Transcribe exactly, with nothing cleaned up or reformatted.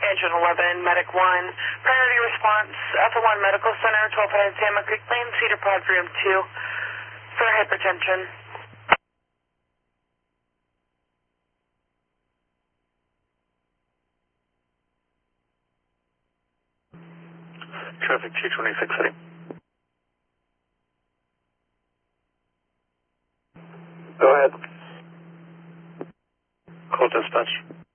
Engine eleven, Medic one, priority response, Alpha one Medical Center, twelve hundred Salmon Creek Lane, Cedar Pod Room two, for hypertension. Traffic two twenty-six City. Go ahead. Call dispatch.